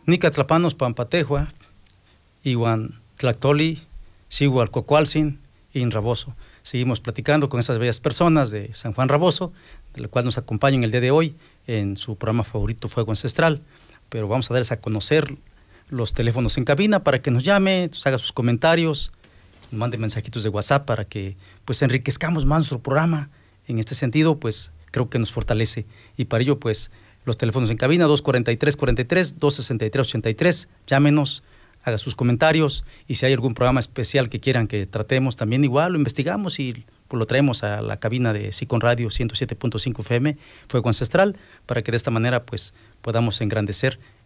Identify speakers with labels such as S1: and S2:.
S1: Nica Tlapanos Pampatejua, Iwan Tlactoli, Sigual Cocualcin y Raboso. Seguimos platicando con esas bellas personas de San Juan Raboso, de la cual nos acompañan el día de hoy en su programa favorito Fuego Ancestral. Pero vamos a darles a conocer los teléfonos en cabina para que nos llame, nos haga sus comentarios, nos mande mensajitos de WhatsApp para que pues enriquezcamos más nuestro programa. En este sentido, pues creo que nos fortalece. Y para ello, pues los teléfonos en cabina 243-43, 263-83, llámenos, haga sus comentarios, y si hay algún programa especial que quieran que tratemos, también igual lo investigamos y pues lo traemos a la cabina de Sicon Radio 107.5 FM, Fuego Ancestral, para que de esta manera pues podamos engrandecer